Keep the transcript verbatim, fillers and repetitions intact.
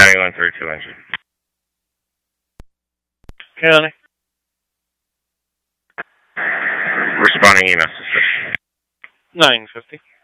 ninety-one thirty-two engine. County. Responding email system. nine fifty.